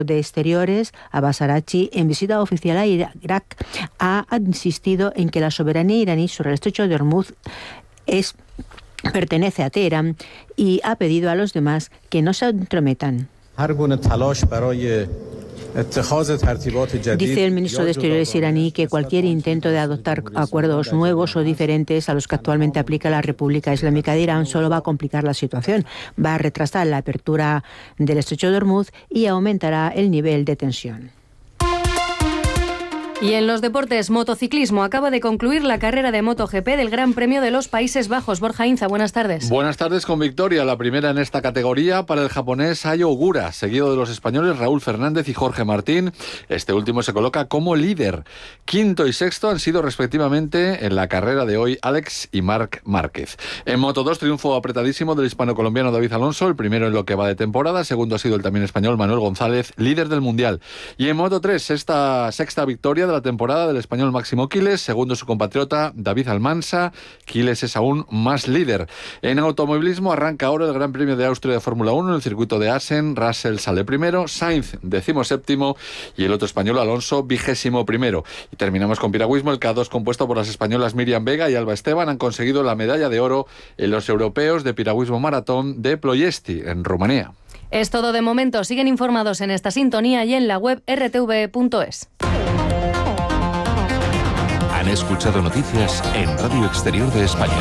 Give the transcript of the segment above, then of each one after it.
de Exteriores, Abbas Araghchi, en visita oficial a Irak, ha insistido en que la soberanía iraní sobre el estrecho de Hormuz pertenece a Teherán y ha pedido a los demás que no se entrometan. Dice el ministro de Exteriores iraní que cualquier intento de adoptar acuerdos nuevos o diferentes a los que actualmente aplica la República Islámica de Irán solo va a complicar la situación, va a retrasar la apertura del estrecho de Hormuz y aumentará el nivel de tensión. Y en los deportes, motociclismo, acaba de concluir la carrera de MotoGP del Gran Premio de los Países Bajos. Borja Inza, buenas tardes. Buenas tardes, con victoria, la primera en esta categoría para el japonés Ayo Ogura, seguido de los españoles Raúl Fernández y Jorge Martín. Este último se coloca como líder. Quinto y sexto han sido respectivamente en la carrera de hoy Alex y Marc Márquez. En Moto2, triunfo apretadísimo del hispano-colombiano David Alonso, el primero en lo que va de temporada. Segundo ha sido el también español Manuel González, líder del Mundial. Y en Moto3, esta sexta victoria de la temporada del español Máximo Quiles, segundo su compatriota David Almansa. Quiles es aún más líder. En automovilismo arranca ahora el Gran Premio de Austria de Fórmula 1 en el circuito de Assen. Russell sale primero, Sainz 17º y el otro español Alonso 21º. Y terminamos con piragüismo. El K2, compuesto por las españolas Miriam Vega y Alba Esteban, han conseguido la medalla de oro en los europeos de piragüismo maratón de Ploiesti, en Rumanía. Es todo de momento. Siguen informados en esta sintonía y en la web rtv.es. Han escuchado noticias en Radio Exterior de España.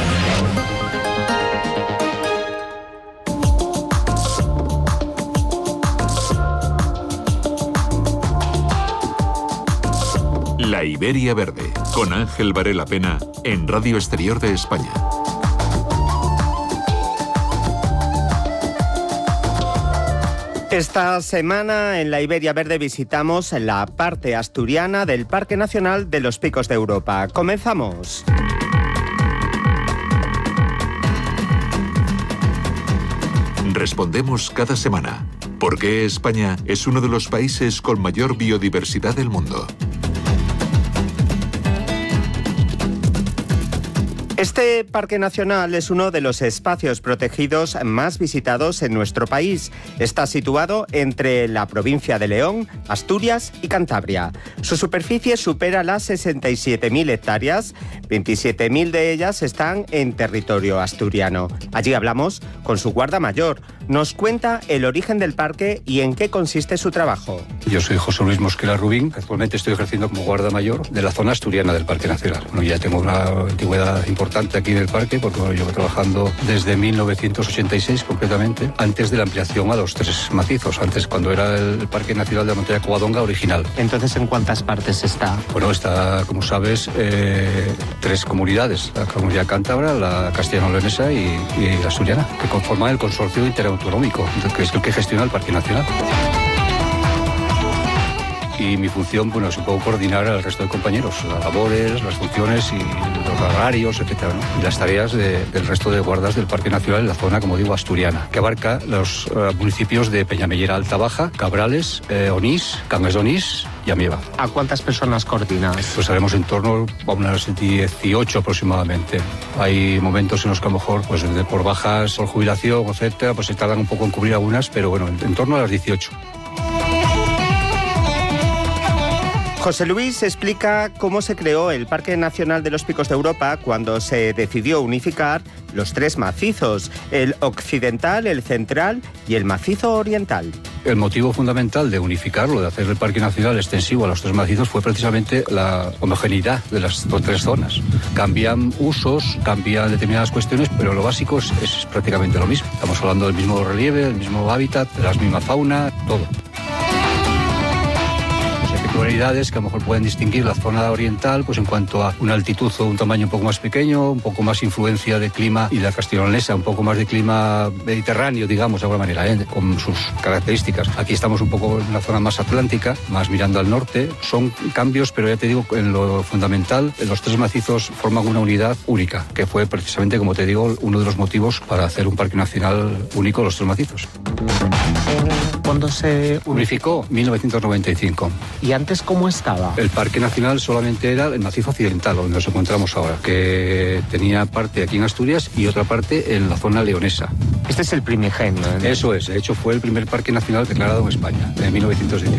La Iberia Verde, con Ángel Varela Pena, en Radio Exterior de España. Esta semana en la Iberia Verde visitamos la parte asturiana del Parque Nacional de los Picos de Europa. ¡Comenzamos! Respondemos cada semana por qué España es uno de los países con mayor biodiversidad del mundo. Este Parque Nacional es uno de los espacios protegidos más visitados en nuestro país. Está situado entre la provincia de León, Asturias y Cantabria. Su superficie supera las 67.000 hectáreas, 27.000 de ellas están en territorio asturiano. Allí hablamos con su guarda mayor. Nos cuenta el origen del parque y en qué consiste su trabajo. Yo soy José Luis Mosquera Rubín. Actualmente estoy ejerciendo como guarda mayor de la zona asturiana del Parque Nacional. Bueno, ya tengo una antigüedad importante aquí del parque porque llevo trabajando desde 1986 completamente, antes de la ampliación a los 3 macizos, antes cuando era el Parque Nacional de la Montaña Covadonga original. Entonces, ¿en cuántas partes está? Bueno, está, como sabes, 3 comunidades, la comunidad cántabra, la castellano-leonesa y la asturiana, que conforman el consorcio interautonómico, que es el que gestiona el Parque Nacional. Y mi función, bueno, es un poco coordinar al resto de compañeros, las labores, las funciones y los horarios, etcétera, ¿no? Y las tareas del resto de guardas del Parque Nacional en la zona, como digo, asturiana, que abarca los municipios de Peñamellera Alta Baja, Cabrales, Onís, Cangas de Onís y Amieva. ¿A cuántas personas coordinas? Pues haremos en torno a unas 18 aproximadamente. Hay momentos en los que a lo mejor, pues por bajas, por jubilación, etcétera, pues se tardan un poco en cubrir algunas, pero bueno, en torno a las 18. José Luis explica cómo se creó el Parque Nacional de los Picos de Europa cuando se decidió unificar los 3 macizos, el occidental, el central y el macizo oriental. El motivo fundamental de unificarlo, de hacer el Parque Nacional extensivo a los 3 macizos, fue precisamente la homogeneidad de las 3 zonas. Cambian usos, cambian determinadas cuestiones, pero lo básico es prácticamente lo mismo. Estamos hablando del mismo relieve, del mismo hábitat, de la misma fauna, todo. Peculiaridades que a lo mejor pueden distinguir la zona oriental, pues en cuanto a una altitud o un tamaño un poco más pequeño, un poco más influencia de clima, y la castellonesa un poco más de clima mediterráneo, digamos, de alguna manera, con sus características. Aquí estamos un poco en una zona más atlántica, más mirando al norte. Son cambios, pero ya te digo, en lo fundamental, los 3 macizos forman una unidad única, que fue precisamente, como te digo, uno de los motivos para hacer un parque nacional único, los 3 macizos. cuándo se Unificó 1995. ¿Y antes cómo estaba? El Parque Nacional solamente era el macizo occidental, donde nos encontramos ahora, que tenía parte aquí en Asturias y otra parte en la zona leonesa. Este es el primigenio, ¿no? Eso es, de hecho fue el primer parque nacional declarado en España, en 1918.